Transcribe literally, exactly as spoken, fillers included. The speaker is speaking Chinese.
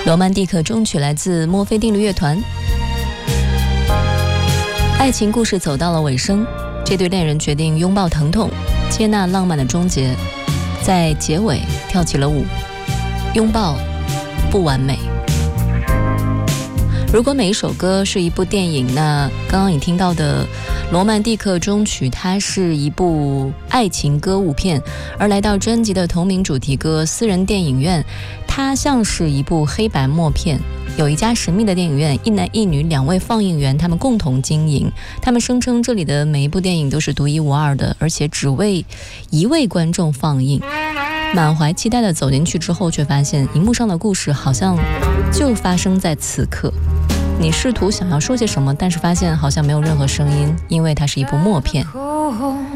罗曼蒂克终曲来自墨菲定律乐团。爱情故事走到了尾声，这对恋人决定拥抱疼痛，接纳浪漫的终结，在结尾跳起了舞。拥抱不完美。如果每一首歌是一部电影，那刚刚你听到的《罗曼蒂克终曲》它是一部爱情歌舞片，而来到专辑的同名主题歌《私人电影院》，它像是一部黑白默片。有一家神秘的电影院，一男一女两位放映员，他们共同经营。他们声称这里的每一部电影都是独一无二的，而且只为一位观众放映。满怀期待的走进去之后，却发现荧幕上的故事好像就发生在此刻。你试图想要说些什么，但是发现好像没有任何声音，因为它是一部默片。